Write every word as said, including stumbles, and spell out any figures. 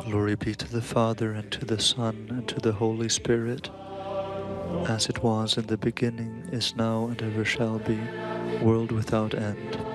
Glory be to the Father, and to the Son, and to the Holy Spirit, as it was in the beginning, is now, and ever shall be, world without end.